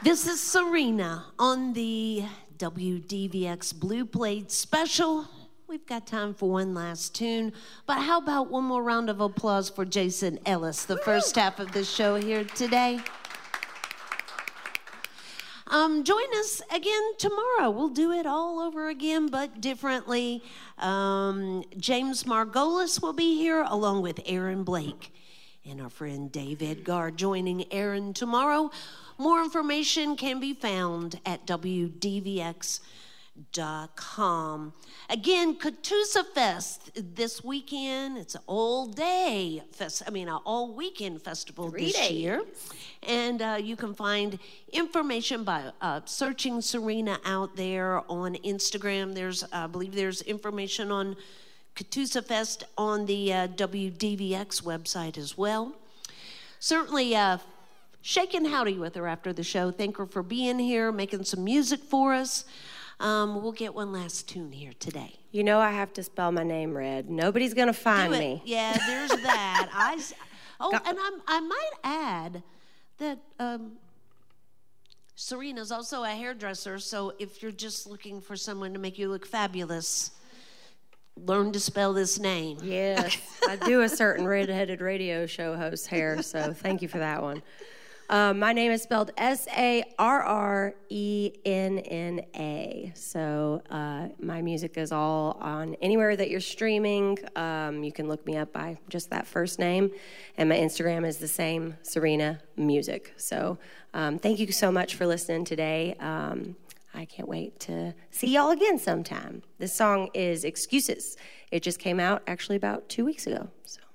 This is Serena on the WDVX Blue Plate Special. We've got time for one last tune, but how about one more round of applause for Jason Ellis, the first half of the show here today. Join us again tomorrow. We'll do it all over again, but differently. James Margolis will be here along with Aaron Blake and our friend Dave Edgar joining Aaron tomorrow. More information can be found at WDVX.com. Again, Catoosa Fest this weekend. It's an all-day an all-weekand festival this year. And you can find information by searching Serena out there on Instagram. I believe there's information on Catoosa Fest on the WDVX website as well. Certainly, shake and howdy with her after the show. Thank her for being here, making some music for us. We'll get one last tune here today. You know I have to spell my name, Red. Nobody's going to find me. Yeah, there's that. I might add that Serena's also a hairdresser, so if you're just looking for someone to make you look fabulous, learn to spell this name. Yes, I do a certain red-headed radio show host hair, so thank you for that one. My name is spelled Sarrenna. So my music is all on anywhere that you're streaming. You can look me up by just that first name. And my Instagram is the same, Serena Music. So thank you so much for listening today. I can't wait to see y'all again sometime. This song is Excuses. It just came out actually about 2 weeks ago. So.